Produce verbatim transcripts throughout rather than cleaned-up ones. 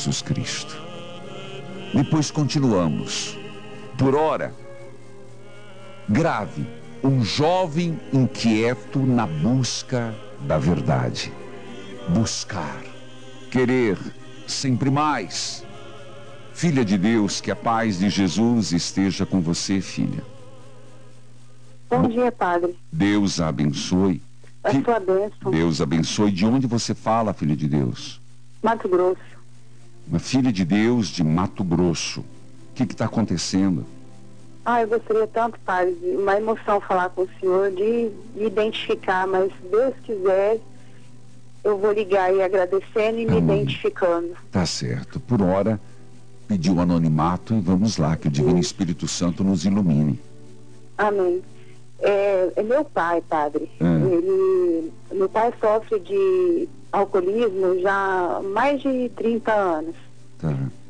Jesus Cristo. Depois continuamos. Por ora, grave, um jovem inquieto na busca da verdade. Buscar, querer sempre mais. Filha de Deus, que a paz de Jesus esteja com você, filha. Bom dia, padre. Deus a abençoe. A Que... sua bênção. Deus abençoe. De onde você fala, filha de Deus? Mato Grosso. Uma filha de Deus de Mato Grosso. O que está acontecendo? Ah, eu gostaria tanto, padre, de uma emoção falar com o senhor, de, de identificar, mas se Deus quiser, eu vou ligar e agradecendo e me Amém. Identificando. Tá certo. Por hora, pediu anonimato e vamos lá, que o Divino Espírito Santo nos ilumine. Amém. É, é meu pai, padre. É. Ele, meu pai sofre de alcoolismo já há mais de trinta anos. Tá.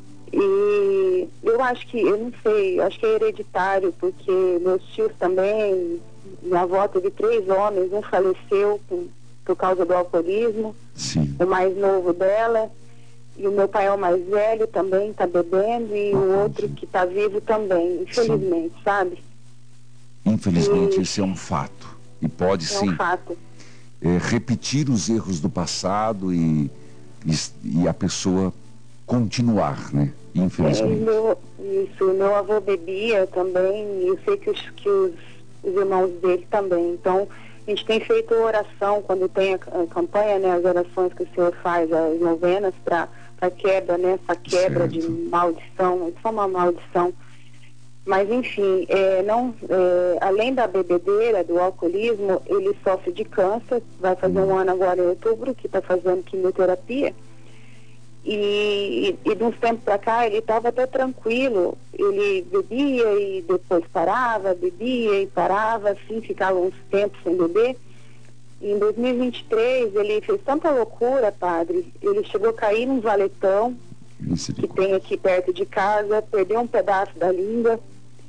E eu acho que, eu não sei, eu acho que é hereditário, porque meus tios também, minha avó teve três homens, um faleceu por, por causa do alcoolismo, Sim. o mais novo dela, e o meu pai é o mais velho também, está bebendo, e Ah, o outro sim. que está vivo também, infelizmente, sim. Sabe? Infelizmente, e... esse é um fato. E pode, é sim, um fato. É, repetir os erros do passado e, e, e a pessoa continuar, né? Infelizmente. É, meu, isso, meu avô bebia também, e eu sei que, os, que os, os irmãos dele também. Então, a gente tem feito oração quando tem a, a campanha, né? As orações que o senhor faz, as novenas para a quebra, né? Essa quebra Certo. de maldição, isso é uma maldição. Mas, enfim, é, não, é, além da bebedeira, do alcoolismo, ele sofre de câncer, vai fazer um ano agora em outubro, que está fazendo quimioterapia. E, e, e de uns tempos para cá ele estava até tranquilo, ele bebia e depois parava, bebia e parava, assim, ficava uns tempos sem beber. E em dois mil e vinte e três ele fez tanta loucura, padre, ele chegou a cair num valetão que tem aqui perto de casa, perdeu um pedaço da língua,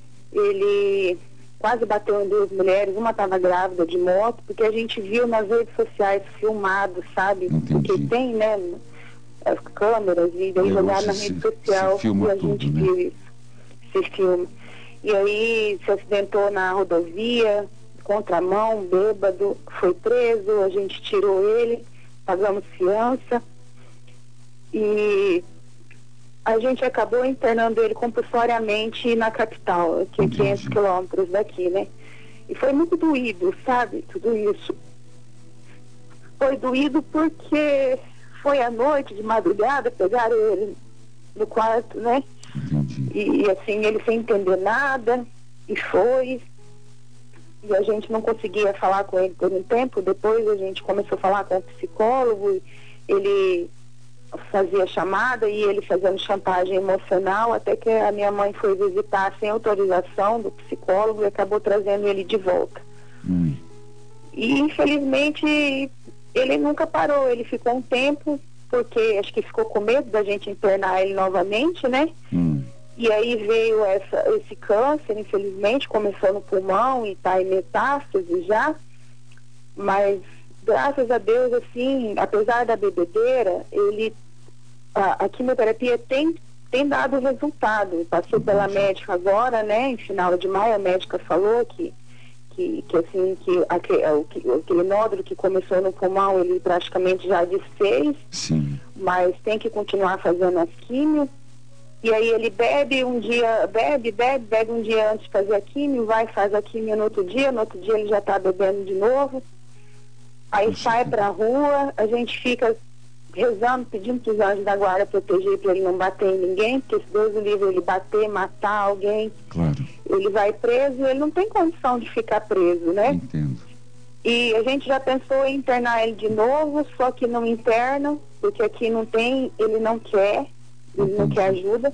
ele quase bateu em duas mulheres, uma estava grávida de moto, porque a gente viu nas redes sociais filmado, sabe? Entendi. Porque tem, né, as câmeras, e daí É, jogaram na hoje rede se- social se filma e a tudo, gente né? viu isso, esse filme. E aí se acidentou na rodovia, contramão, bêbado, foi preso, a gente tirou ele, pagamos fiança e a gente acabou internando ele compulsoriamente na capital, que é Entendi. quinhentos quilômetros daqui, né? E foi muito doído, sabe, tudo isso. Foi doído porque foi à noite, de madrugada, pegaram ele no quarto, né? Entendi. E, e assim, ele sem entender nada, e foi. E a gente não conseguia falar com ele por um tempo, depois a gente começou a falar com o psicólogo, ele fazia chamada e ele fazendo chantagem emocional, até que a minha mãe foi visitar sem autorização do psicólogo e acabou trazendo ele de volta. Hum. E infelizmente ele nunca parou, ele ficou um tempo, porque acho que ficou com medo da gente internar ele novamente, né? Hum. E aí veio essa, esse câncer, infelizmente, começou no pulmão e está em metástase já, mas graças a Deus, assim, apesar da bebedeira, ele, a, a quimioterapia tem, tem dado resultado. Passou pela médica agora, né, em final de maio, a médica falou que, que, que assim, que aquele, aquele nódulo que começou no pulmão, ele praticamente já desfez, Sim. mas tem que continuar fazendo as químio. E aí ele bebe um dia, bebe, bebe, bebe um dia antes de fazer a químio, vai, faz a químio no outro dia, no outro dia ele já está bebendo de novo. Aí Puxa, sai que- pra rua, a gente fica rezando, pedindo para os anjos da guarda proteger para ele não bater em ninguém, porque se Deus o livre ele bater, matar alguém, Claro, ele vai preso, ele não tem condição de ficar preso, né? entendo. E a gente já pensou em internar ele de novo, só que não interna, porque aqui não tem, ele não quer, ele não Entendi. quer ajuda.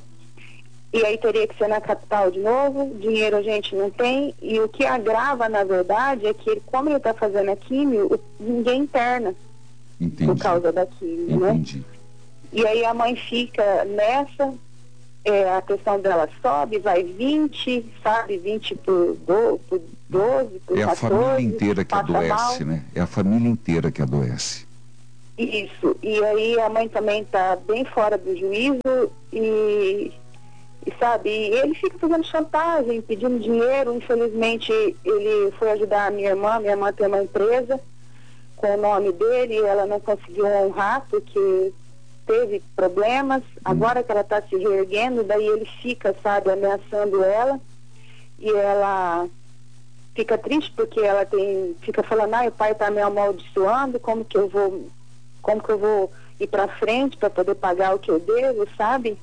E aí teria que ser na capital de novo, dinheiro a gente não tem, e o que agrava, na verdade, é que ele, como ele está fazendo a químio, o- ninguém interna Entendi. por causa da químio, né? Entendi. E aí a mãe fica nessa, é, a questão dela sobe, vai vinte, sabe, vinte por, do, por doze, por É a quatorze, família inteira que passa adoece, mal. né? É a família inteira que adoece. Isso, e aí a mãe também tá bem fora do juízo e, e sabe, e ele fica fazendo chantagem, pedindo dinheiro. Infelizmente ele foi ajudar a minha irmã, minha irmã tem uma empresa com o nome dele, e ela não conseguiu honrar porque teve problemas. Agora que ela está se reerguendo, daí ele fica, sabe, ameaçando ela, e ela fica triste porque ela tem, fica falando, ah, o pai está me amaldiçoando, como que eu vou, como que eu vou ir para frente para poder pagar o que eu devo, sabe?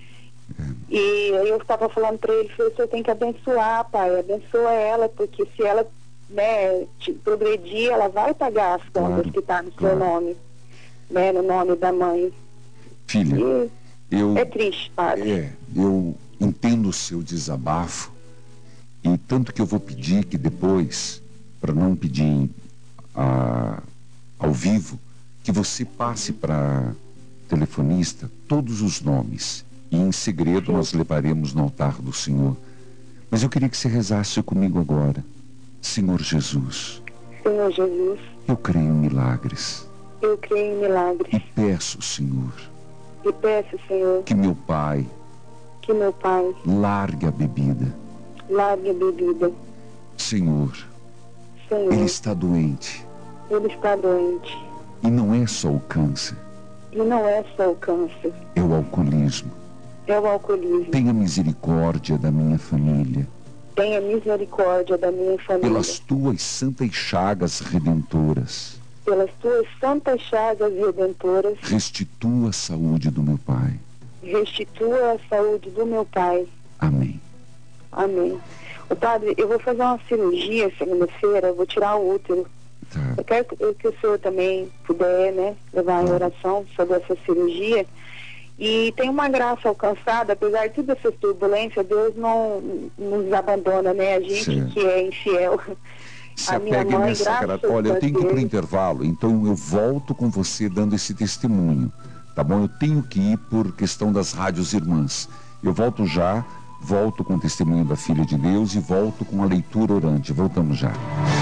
E aí eu estava falando para ele, falei, você tem que abençoar, pai, abençoa ela, porque se ela, né, te progredir, ela vai pagar as contas, claro, que está no claro. seu nome, né, no nome da mãe. Filha, e eu... É triste, padre. É, eu entendo o seu desabafo, e tanto que eu vou pedir que depois, para não pedir a, ao vivo, que você passe para telefonista todos os nomes, e em segredo Sim. nós levaremos no altar do Senhor. Mas eu queria que você rezasse comigo agora. Senhor Jesus. Senhor Jesus. Eu creio em milagres. Eu creio em milagres. E peço, Senhor. E peço, Senhor. Que meu pai. Que meu pai. Largue a bebida. Largue a bebida. Senhor. Senhor. Ele está doente. Ele está doente. E não é só o câncer. E não é só o câncer. É o alcoolismo. É o alcoolismo. Tenha misericórdia da minha família. Tenha misericórdia da minha família. Pelas tuas santas chagas redentoras. Pelas tuas santas chagas redentoras. Restitua a saúde do meu pai. Restitua a saúde do meu pai. Amém. Amém. O padre, eu vou fazer uma cirurgia segunda-feira, eu vou tirar o útero. Tá. Eu quero que, que o senhor também puder, né, levar em oração sobre essa cirurgia. E tem uma graça alcançada, apesar de toda essa turbulência, Deus não nos abandona, né? A gente Sim. que é infiel. Se apegue nessa graça. Olha, eu tenho que ir para o intervalo, então eu volto com você dando esse testemunho, tá bom? Eu tenho que ir por questão das rádios irmãs. Eu volto já, volto com o testemunho da Filha de Deus e volto com a leitura orante. Voltamos já.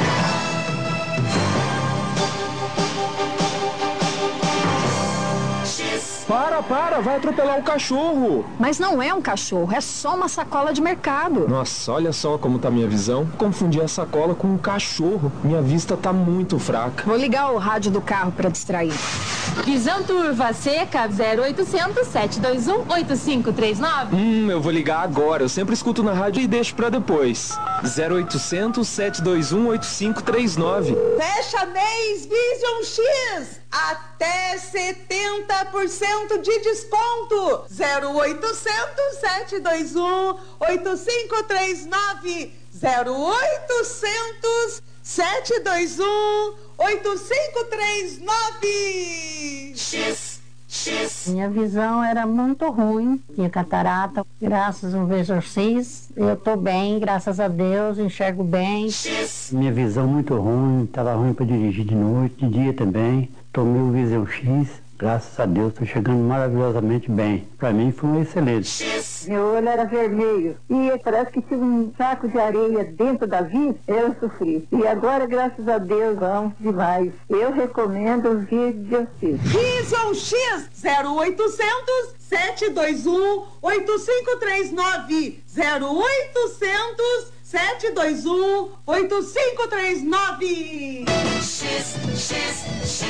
Para, para, vai atropelar o cachorro. Mas não é um cachorro, é só uma sacola de mercado. Nossa, olha só como tá minha visão. Confundi a sacola com um cachorro. Minha vista tá muito fraca. Vou ligar o rádio do carro para distrair. Visão Turva Seca zero oitocentos, sete dois um, oito cinco três nove. Hum, eu vou ligar agora. Eu sempre escuto na rádio e deixo pra depois. zero oitocentos, sete dois um, oito cinco três nove. Fecha mês Vision X. Até setenta por cento de desconto. zero oitocentos, sete dois um, oito cinco três nove. zero oitocentos, sete dois um, oito cinco três nove. X, X. Minha visão era muito ruim, tinha catarata. Graças ao Vision X, eu tô bem, graças a Deus, enxergo bem. X. Minha visão muito ruim, estava ruim para dirigir de noite, de dia também. Tomei o Vision X, graças a Deus, estou chegando maravilhosamente bem. Para mim foi um excelente. X. Meu olho era vermelho e parece que tinha um saco de areia dentro da vista, eu sofri. E agora, graças a Deus, vamos demais. Eu recomendo o Vision X. Vision X, zero oitocentos, sete dois um, oito cinco três nove. zero oitocentos, sete dois um, oito cinco três nove. X, X,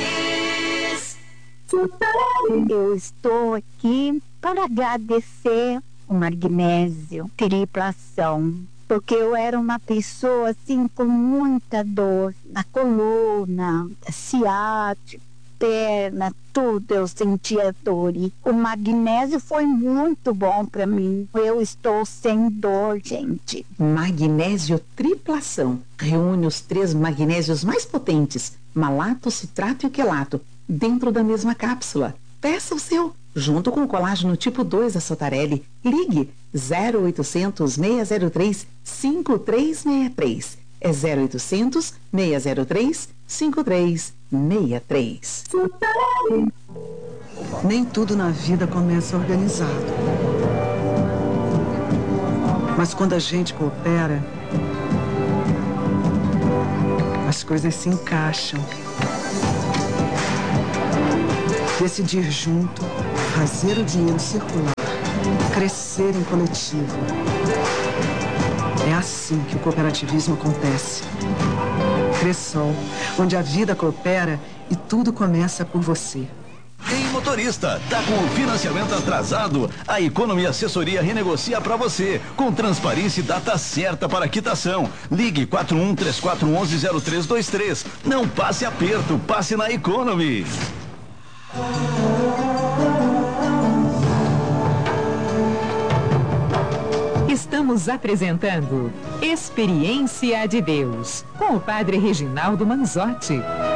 X. Eu estou aqui para agradecer o magnésio triplação, porque eu era uma pessoa assim com muita dor na coluna, ciática, perna, tudo eu sentia dor. E o magnésio foi muito bom para mim. Eu estou sem dor, gente. Magnésio triplação reúne os três magnésios mais potentes, malato, citrato e quelato, dentro da mesma cápsula. Peça o seu, junto com o colágeno tipo dois da Sotarelli. Ligue zero oitocentos, seis zero três, cinco três seis três. É zero oitocentos, seis zero três, cinco três seis três. Nem tudo na vida começa organizado. Mas quando a gente coopera, as coisas se encaixam. decidir junto, fazer o dinheiro circular, crescer em coletivo. É assim que o cooperativismo acontece. Cressol, onde a vida coopera e tudo começa por você. Ei, motorista, tá com o financiamento atrasado? A Economy Assessoria renegocia para você, com transparência e data certa para quitação. Ligue quatro um três quatro um um zero três dois três. Não passe aperto, passe na Economy. Estamos apresentando Experiência de Deus, com o Padre Reginaldo Manzotti.